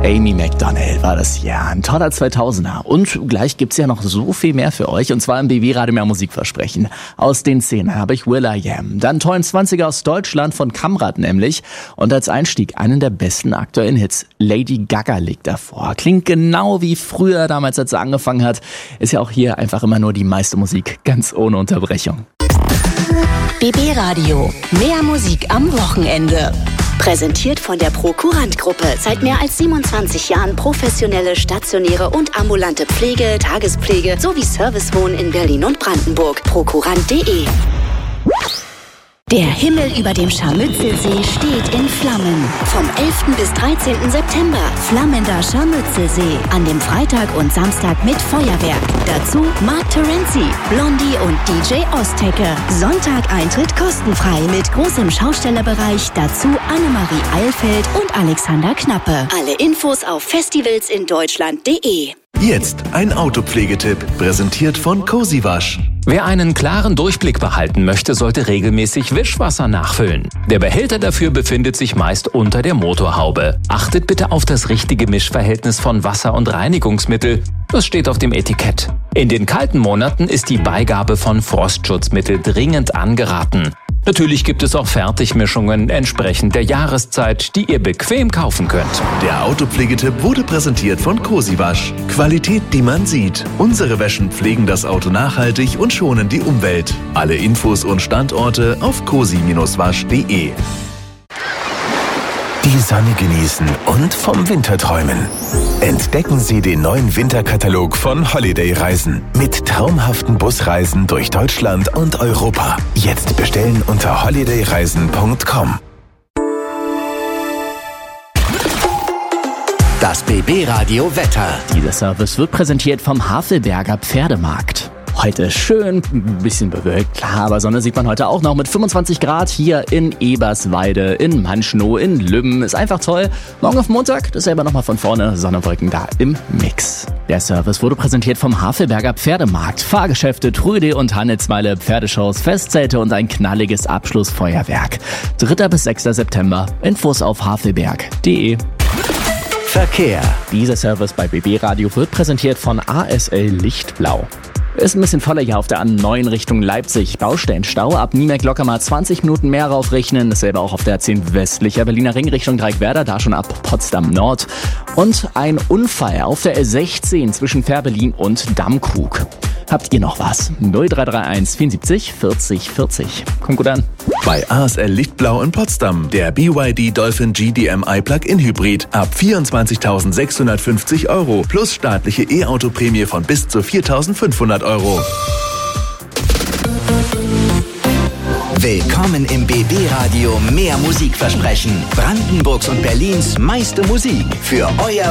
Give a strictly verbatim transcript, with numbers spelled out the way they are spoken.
Amy Macdonald war das hier, ein toller zweitausender. Und gleich gibt's ja noch so viel mehr für euch, und zwar im B W-Radio mehr Musikversprechen. Aus den Szenen habe ich Will I Am, dann tollen zwanziger aus Deutschland von Kamrat nämlich. Und als Einstieg einen der besten aktuellen Hits. Lady Gaga liegt davor. Klingt genau wie früher, damals als sie angefangen hat. Ist ja auch hier einfach immer nur die meiste Musik, ganz ohne Unterbrechung. B B-Radio, mehr Musik am Wochenende. Präsentiert von der Prokurant-Gruppe. Seit mehr als siebenundzwanzig Jahren professionelle, stationäre und ambulante Pflege, Tagespflege sowie Servicewohnen in Berlin und Brandenburg. prokurant punkt de. Der Himmel über dem Scharmützelsee steht in Flammen. Vom elften bis dreizehnten September. Flammender Scharmützelsee. An dem Freitag und Samstag mit Feuerwerk. Dazu Mark Terenzi, Blondie und D J Ostecke. Sonntag Eintritt kostenfrei mit großem Schaustellerbereich. Dazu Annemarie Eilfeld und Alexander Knappe. Alle Infos auf festivals in deutschland punkt de. Jetzt ein Autopflegetipp, präsentiert von Cozy Wasch. Wer einen klaren Durchblick behalten möchte, sollte regelmäßig Wischwasser nachfüllen. Der Behälter dafür befindet sich meist unter der Motorhaube. Achtet bitte auf das richtige Mischverhältnis von Wasser und Reinigungsmittel. Das steht auf dem Etikett. In den kalten Monaten ist die Beigabe von Frostschutzmittel dringend angeraten. Natürlich gibt es auch Fertigmischungen entsprechend der Jahreszeit, die ihr bequem kaufen könnt. Der Autopflegetipp wurde präsentiert von Cozy Wasch. Qualität, die man sieht. Unsere Wäschen pflegen das Auto nachhaltig und schonen die Umwelt. Alle Infos und Standorte auf cozy Bindestrich wasch punkt de. Die Sonne genießen und vom Winter träumen. Entdecken Sie den neuen Winterkatalog von Holiday Reisen mit traumhaften Busreisen durch Deutschland und Europa. Jetzt bestellen unter holiday reisen punkt com. Das B B-Radio Wetter. Dieser Service wird präsentiert vom Havelberger Pferdemarkt. Heute schön, ein bisschen bewölkt, klar, aber Sonne sieht man heute auch noch mit fünfundzwanzig Grad hier in Eberswalde, in Manschnow, in Lübben. Ist einfach toll. Morgen auf Montag, das selber nochmal von vorne, Sonne und Wolken da im Mix. Der Service wurde präsentiert vom Havelberger Pferdemarkt. Fahrgeschäfte, Tröde und Handelsmeile, Pferdeshows, Festzelte und ein knalliges Abschlussfeuerwerk. dritter bis sechster September. Infos auf havelberg punkt de. Verkehr. Dieser Service bei B B-Radio wird präsentiert von A S L Lichtblau. Ist ein bisschen voller hier auf der A neun Richtung Leipzig. Baustellenstau, ab Niemek locker mal zwanzig Minuten mehr raufrechnen. Dasselbe auch auf der A zehn westlicher Berliner Ring Richtung Dreieckwerder, da schon ab Potsdam Nord. Und ein Unfall auf der L sechzehn zwischen Fährberlin und Dammkrug. Habt ihr noch was? null drei drei eins vierundsiebzig vierzig vierzig. Kommt gut an. Bei A S L Lichtblau in Potsdam, der B Y D Dolphin G D M I Plug-in Hybrid ab vierundzwanzigtausendsechshundertfünfzig Euro plus staatliche E-Auto-Prämie von bis zu viertausendfünfhundert Euro. Willkommen im B B-Radio mehr Musikversprechen. Brandenburgs und Berlins meiste Musik für euer